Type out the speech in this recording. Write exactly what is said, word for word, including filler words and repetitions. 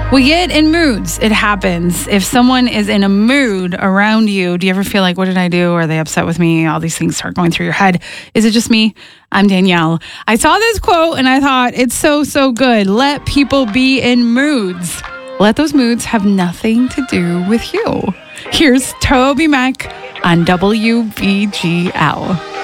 We get in moods. It happens. If someone is in a mood around you, do you ever feel like, what did I do? Are they upset with me? All these things start going through your head. Is it just me? I'm Danielle. I saw this quote and I thought, it's so, so good. Let people be in moods. Let those moods have nothing to do with you. Here's Toby Mac on W B G L.